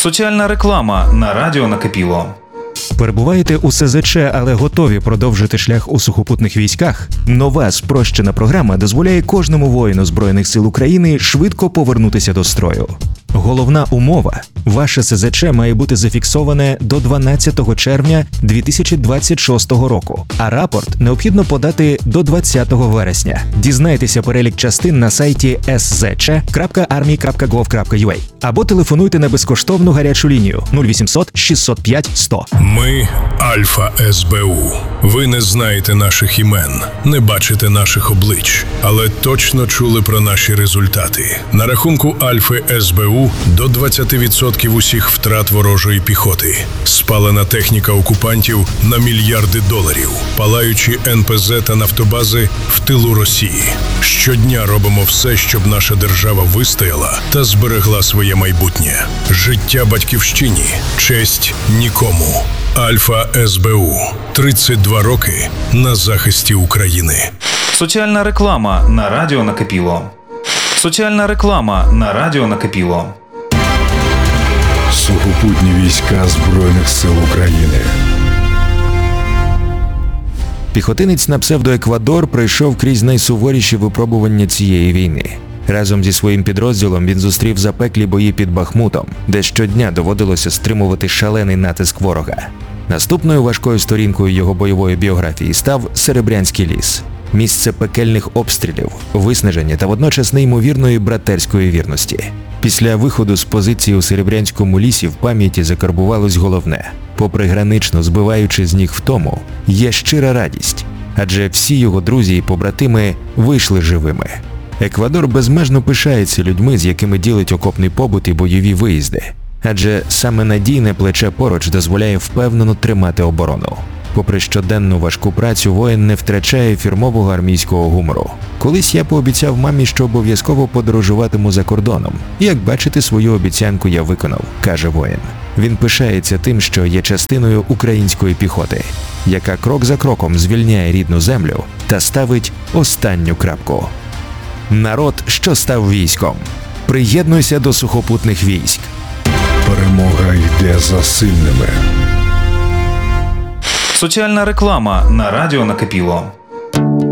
Соціальна реклама на радіо Накипіло. Перебуваєте у СЗЧ, але готові продовжити шлях у сухопутних військах? Нова спрощена програма дозволяє кожному воїну Збройних сил України швидко повернутися до строю. Головна умова – ваше СЗЧ має бути зафіксоване до 12 червня 2026 року, а рапорт необхідно подати до 20 вересня. Дізнайтеся перелік частин на сайті szc.army.gov.ua або телефонуйте на безкоштовну гарячу лінію 0800 605 100. Ми – Альфа СБУ. Ви не знаєте наших імен, не бачите наших облич, але точно чули про наші результати. На рахунку Альфи СБУ до 20% усіх втрат ворожої піхоти. Спалена техніка окупантів на мільярди доларів. Палаючі НПЗ та нафтобази в тилу Росії. Щодня робимо все, щоб наша держава вистояла та зберегла своє майбутнє. Життя батьківщині. Честь нікому. Альфа СБУ. 32 роки на захисті України. Соціальна реклама на радіо Накипіло. Соціальна реклама на радіо Накипіло. Сухопутні війська Збройних сил України. Піхотинець на псевдоеквадор пройшов крізь найсуворіші випробування цієї війни. Разом зі своїм підрозділом він зустрів запеклі бої під Бахмутом, де щодня доводилося стримувати шалений натиск ворога. Наступною важкою сторінкою його бойової біографії став Серебрянський ліс. Місце пекельних обстрілів, виснаження та водночас неймовірної братерської вірності. Після виходу з позиції у Серебрянському лісі в пам'яті закарбувалось головне. Попри гранично збиваючи з ніг втому, є щира радість, адже всі його друзі і побратими вийшли живими. Еквадор безмежно пишається людьми, з якими ділить окопний побут і бойові виїзди, адже саме надійне плече поруч дозволяє впевнено тримати оборону. Попри щоденну важку працю, воїн не втрачає фірмового армійського гумору. Колись я пообіцяв мамі, що обов'язково подорожуватиму за кордоном. Як бачите, свою обіцянку я виконав, каже воїн. Він пишається тим, що є частиною української піхоти, яка крок за кроком звільняє рідну землю та ставить останню крапку. Народ, що став військом. Приєднуйся до сухопутних військ. Перемога йде за сильними. Соціальна реклама на радіо Накипіло.